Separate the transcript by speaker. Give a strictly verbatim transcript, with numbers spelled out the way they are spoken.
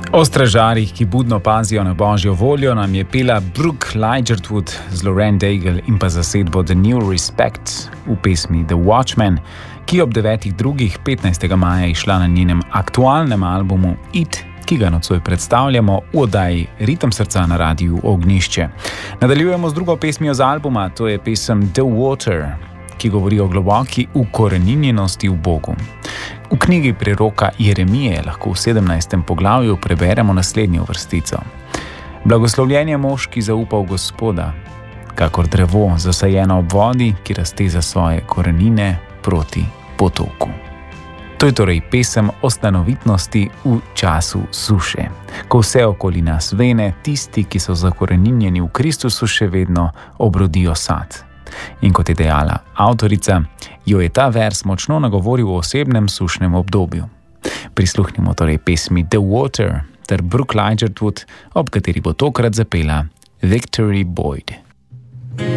Speaker 1: O stražarjih, ki budno pazijo na božjo voljo, nam je pela Brooke Ligertwood z Lauren Daigle in pa zasedbo The New Respect v pesmi The Watchman, ki ob devetih drugih petnajstega maja išla na njenem aktualnem albumu It, ki ga nocoj predstavljamo v oddaji Ritem srca na radiju Ognjišče. Nadaljujemo z drugo pesmijo z albuma, to je pesem The Water, ki govori o globoki ukoreninjenosti v Bogu. V knjigi preroka Jeremije lahko v sedemnajstem poglavju preberemo naslednjo vrstico. Blagoslovljen je mož, ki zaupa v Gospoda, kakor drevo zasajeno ob vodi, ki razteza svoje korenine proti potoku. To je torej pesem o stanovitnosti v času suše. Ko vse okoli nas vene, tisti, ki so zakoreninjeni v Kristusu, še vedno obrodijo sad. In kot je dejala avtorica, jo je ta vers močno nagovoril v osebnem sušnem obdobju. Prisluhnimo torej pesmi The Water ter Brooke Ligertwood, ob kateri bo tokrat zapela Victory Boyd.